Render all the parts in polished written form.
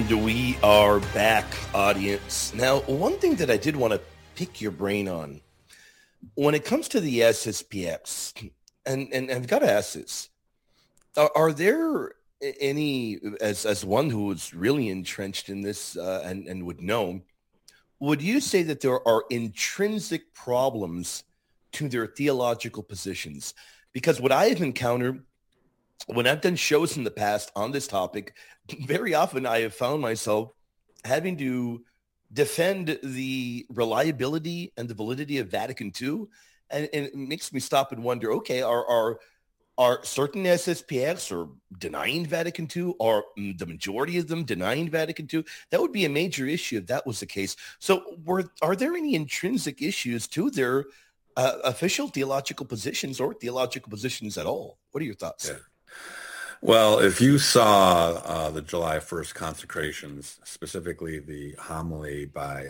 And we are back, audience. Now, one thing that I did want to pick your brain on, when it comes to the SSPX, and I've got to ask this, are there any, as one who is really entrenched in this and would know, would you say that there are intrinsic problems to their theological positions? Because what I have encountered when I've done shows in the past on this topic, very often I have found myself having to defend the reliability and the validity of Vatican II. And it makes me stop and wonder, okay, are certain SSPX or denying Vatican II, or the majority of them denying Vatican II? That would be a major issue if that was the case. So are there any intrinsic issues to their official theological positions or theological positions at all? What are your thoughts? Yeah. Well, if you saw the July 1st consecrations, specifically the homily by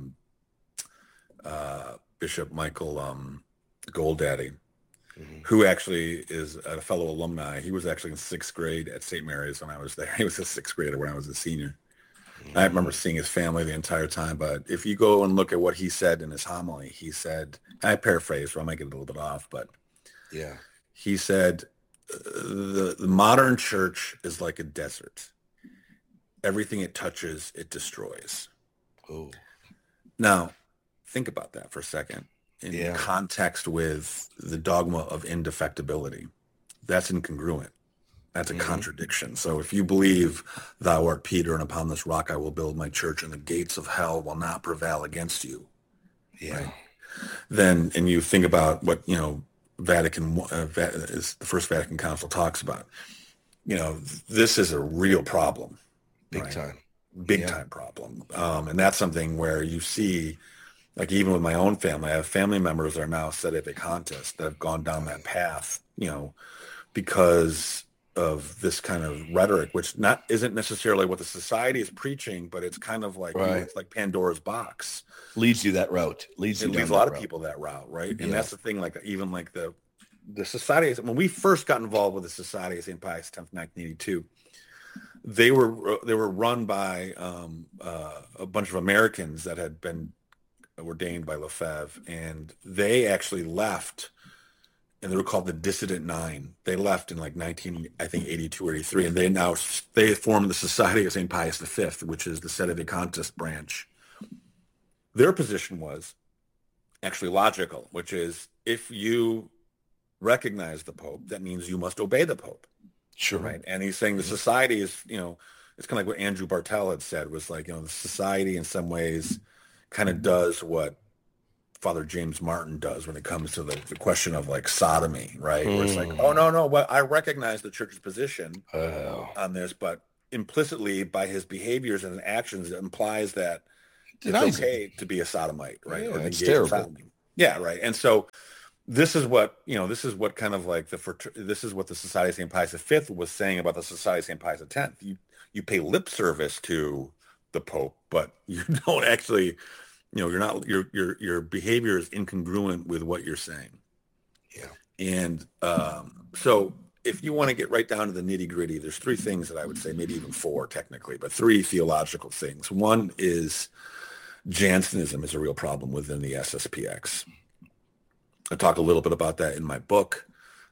Bishop Michael Goldaddy, who actually is a fellow alumni. He was actually in sixth grade at St. Mary's when I was there. He was a sixth grader when I was a senior. I remember seeing his family the entire time. But if you go and look at what he said in his homily, he said, I paraphrase, so I might get a little bit off, but yeah, he said, the modern church is like a desert. Everything it touches, it destroys. Oh. Now, think about that for a second in context with the dogma of indefectibility. That's incongruent. That's a contradiction. So if you believe thou art Peter and upon this rock I will build my church and the gates of hell will not prevail against you. Yeah. Right? Then, and you think about what, Vatican is the First Vatican Council talks about. This is a real problem. Big time. Big time problem. And that's something where you see, like even with my own family, I have family members that are now sedevacantist that have gone down that path, because of this kind of rhetoric, which isn't necessarily what the society is preaching, but it's kind of like, it's like Pandora's box. Leads you that route. It leads a lot of people that route, right? And that's the thing, like even like the society, when we first got involved with the Society of St. Pius X, 1982, they were run by a bunch of Americans that had been ordained by Lefebvre, and they actually left, and they were called the Dissident Nine. They left in like 82 or 83, and they formed the Society of St. Pius V, which is the sedevacantist branch. Their position was actually logical, which is if you recognize the Pope, that means you must obey the Pope. Sure. Right. And he's saying the society is, it's kind of like what Andrew Bartel had said, was like, the society in some ways kind of does what Father James Martin does when it comes to the question of like sodomy, right? Where it's like, oh, no, well, I recognize the church's position on this, but implicitly by his behaviors and actions, it implies that it's okay to be a sodomite, right? Yeah, or it's terrible. Yeah, right. And so this is what kind of like this is what the Society of St. Pius V was saying about the Society of St. Pius X. You pay lip service to the Pope, but you don't actually, you're not, your behavior is incongruent with what you're saying. Yeah. And so if you want to get right down to the nitty gritty, there's three things that I would say, maybe even four technically, but three theological things. One is Jansenism is a real problem within the SSPX. I talk a little bit about that in my book,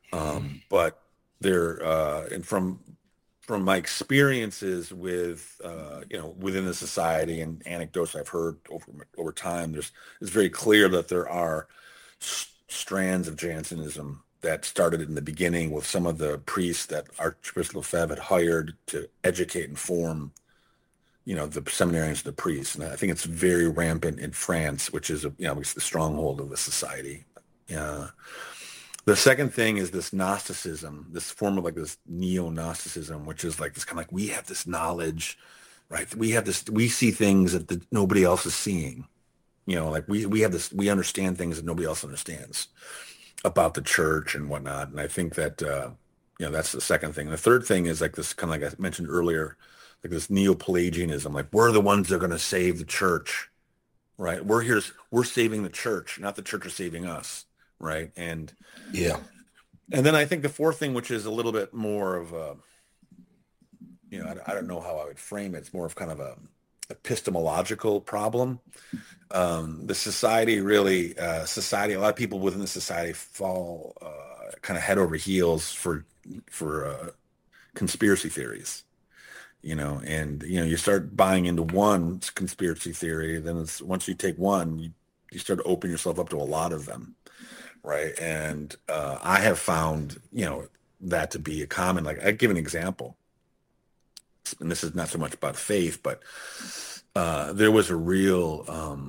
but there, and from my experiences with, within the society and anecdotes I've heard over time, it's very clear that there are strands of Jansenism that started in the beginning with some of the priests that Archbishop Lefebvre had hired to educate and form, the seminarians, the priests. And I think it's very rampant in France, which is, it's the stronghold of the society. The second thing is this Gnosticism, this form of like this neo-Gnosticism, which is like this kind of like, we have this knowledge, right? We see things that nobody else is seeing. Like we understand things that nobody else understands about the church and whatnot. And I think that, that's the second thing. And the third thing is like this kind of like I mentioned earlier, like this neo-Pelagianism, like we're the ones that are going to save the church, right? We're saving the church, not the church is saving us. Right. And then I think the fourth thing, which is a little bit more of I don't know how I would frame it. It's more of kind of a epistemological problem. The society really, a lot of people within the society fall kind of head over heels for conspiracy theories. And you start buying into one conspiracy theory, then once you take one, you start to open yourself up to a lot of them, right? And I have found that to be a common. Like, I give an example, and this is not so much about faith, but there was a real,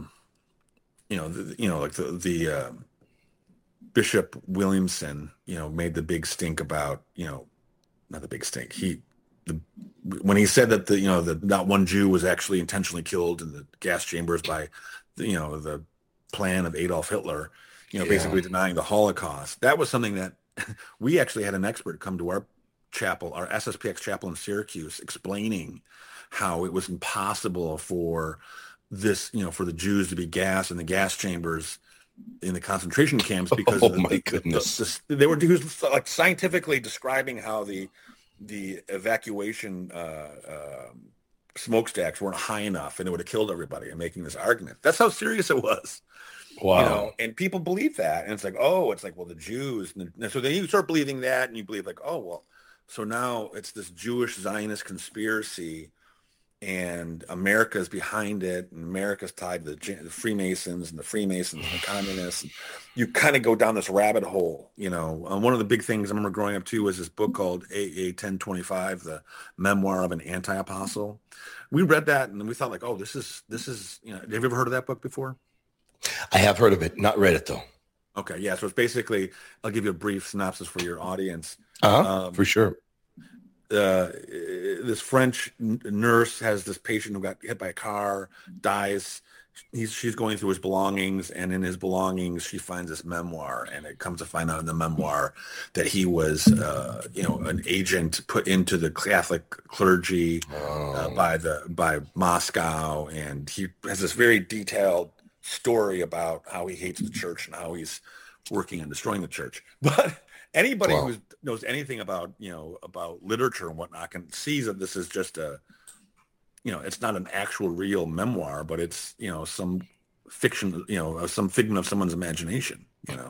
like the Bishop Williamson, made the big stink about, not the big stink. When he said that that not one Jew was actually intentionally killed in the gas chambers by the plan of Adolf Hitler, basically denying the Holocaust. That was something that we actually had an expert come to our chapel, our SSPX chapel in Syracuse, explaining how it was impossible for this, for the Jews to be gassed in the gas chambers in the concentration camps because he was like scientifically describing how the evacuation smokestacks weren't high enough and it would have killed everybody, and making this argument. That's how serious it was. Wow. And people believe that. And it's like, well, the Jews. And so then you start believing that, and you believe like, oh, well, so now it's this Jewish Zionist conspiracy, and America's behind it, and America's tied to the Freemasons and the communists. And you kind of go down this rabbit hole, One of the big things I remember growing up too was this book called AA 1025, the memoir of an anti-apostle. We read that and we thought like, oh, this is, have you ever heard of that book before? I have heard of it, not read it though. Okay. Yeah. So it's basically, I'll give you a brief synopsis for your audience. For sure. This French nurse has this patient who got hit by a car, dies. She's going through his belongings, and in his belongings, she finds this memoir, and it comes to find out in the memoir that he was, an agent put into the Catholic clergy by Moscow, and he has this very detailed story about how he hates the church and how he's working on destroying the church. But anybody who knows anything about literature and whatnot sees that this is just it's not an actual real memoir, but it's some fiction, some figment of someone's imagination.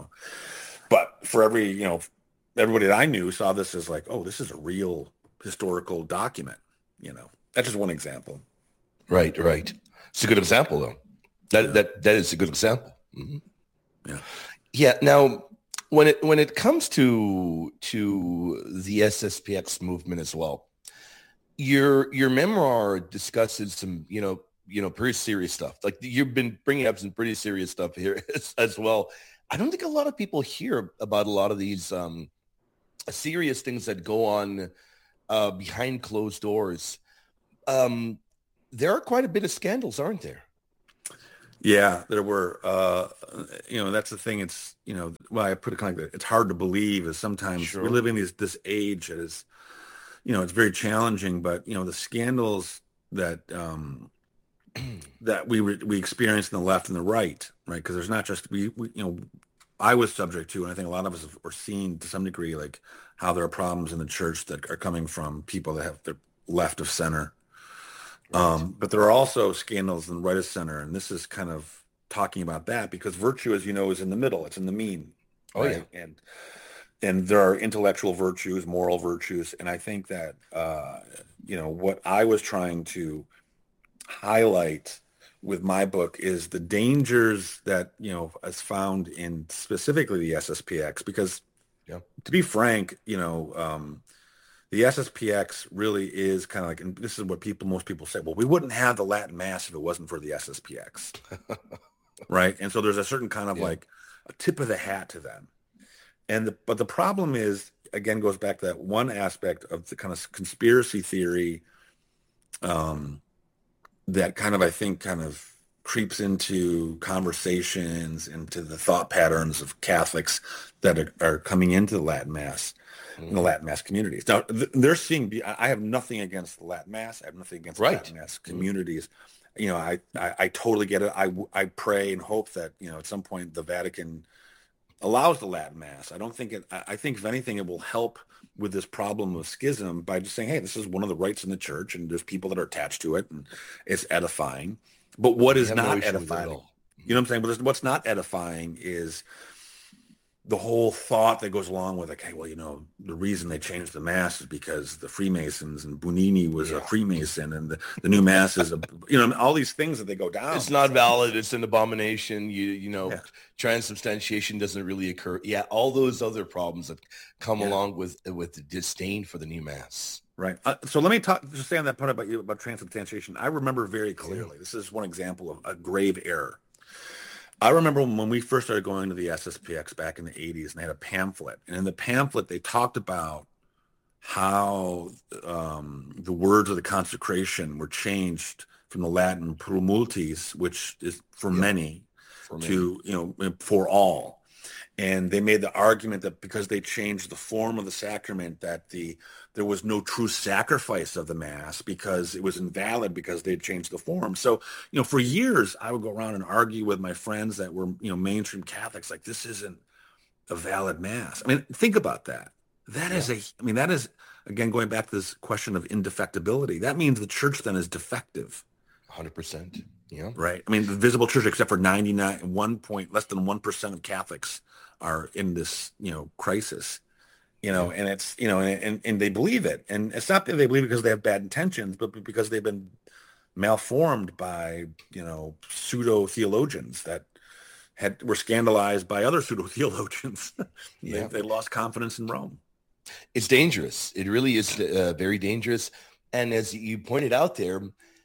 But for everybody that I knew saw this as like, oh, this is a real historical document. That's just one example. Right. It's a good example though. That is a good example. Mm-hmm. Yeah. Now, when it comes to the SSPX movement as well, your memoir discusses some pretty serious stuff. Like, you've been bringing up some pretty serious stuff here as well. I don't think a lot of people hear about a lot of these serious things that go on behind closed doors. There are quite a bit of scandals, aren't there? Yeah, there were. That's the thing. It's I put it kind of like that. It's hard to believe, is sometimes we live in this age that is, it's very challenging. But the scandals that that we experience in the left and the right, right? Because there's not just I was subject to, and I think a lot of us are seeing to some degree, like how there are problems in the church that are coming from people that have the left of center. But there are also scandals in right of center, and this is kind of talking about that, because virtue, as you know, is in the middle. It's in the mean. Oh, right? Yeah. And there are intellectual virtues, moral virtues, and I think that what I was trying to highlight with my book is the dangers that is found in specifically the SSPX, because to be frank, the SSPX really is kind of like, and this is what most people say, well, we wouldn't have the Latin Mass if it wasn't for the SSPX, right? And so there's a certain kind of like a tip of the hat to them. But the problem is, again, goes back to that one aspect of the kind of conspiracy theory that kind of, I think, kind of creeps into conversations, into the thought patterns of Catholics that are coming into the Latin Mass. In the Latin Mass communities. Now, they're seeing, I have nothing against the Latin Mass. I have nothing against the Latin Mass communities. I totally get it. I pray and hope that, at some point the Vatican allows the Latin Mass. I don't think it, I think if anything, it will help with this problem of schism by just saying, hey, this is one of the rites in the church and there's people that are attached to it and it's edifying. But what is not edifying, you know what I'm saying? But what's not edifying is the whole thought that goes along with, like, hey, well, the reason they changed the Mass is because the Freemasons and Bunini was a Freemason and the new Mass is all these things that they go down. It's not valid. It's an abomination. Transubstantiation doesn't really occur. Yeah, all those other problems that come along with the disdain for the new Mass. Right. So let me just say on that part about transubstantiation. I remember very clearly. This is one example of a grave error. I remember when we first started going to the SSPX back in the 80s, and they had a pamphlet. And in the pamphlet, they talked about how the words of the consecration were changed from the Latin pro multis, which is for many, to, for all. And they made the argument that because they changed the form of the sacrament, that there was no true sacrifice of the Mass because it was invalid because they had changed the form. So, for years, I would go around and argue with my friends that were, mainstream Catholics, like, this isn't a valid Mass. I mean, think about that. That is, again, going back to this question of indefectibility. That means the church then is defective. 100%. Yeah. Right. I mean, the visible church, except for less than 1% of Catholics are in this, crisis, and it's, and they believe it. And it's not that they believe it because they have bad intentions, but because they've been malformed by, pseudo theologians that were scandalized by other pseudo theologians. They lost confidence in Rome. It's dangerous. It really is very dangerous. And as you pointed out there,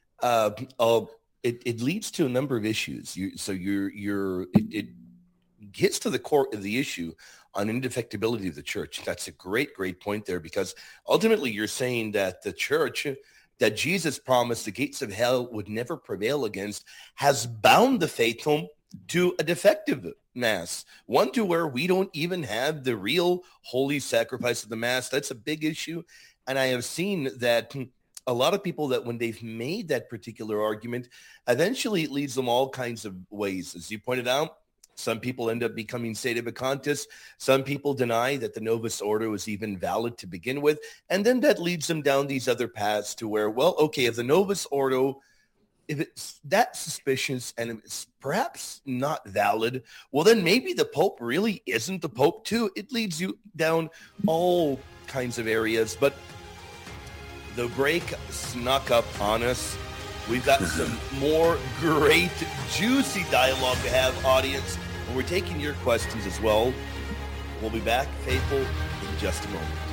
it leads to a number of issues. It gets to the core of the issue on indefectibility of the church. That's a great point there, because ultimately you're saying that the church that Jesus promised the gates of hell would never prevail against has bound the faithful to a defective Mass, one to where we don't even have the real holy sacrifice of the Mass. That's a big issue. And I have seen that a lot of people, that when they've made that particular argument, eventually it leads them all kinds of ways. As you pointed out, some people end up becoming sedevacantists. Some people deny that the Novus Ordo is even valid to begin with. And then that leads them down these other paths to where, well, okay, if the Novus Ordo, if it's that suspicious and it's perhaps not valid, well, then maybe the Pope really isn't the Pope too. It leads you down all kinds of areas. But the break snuck up on us. We've got some more great, juicy dialogue to have, audience. And we're taking your questions as well. We'll be back, faithful, in just a moment.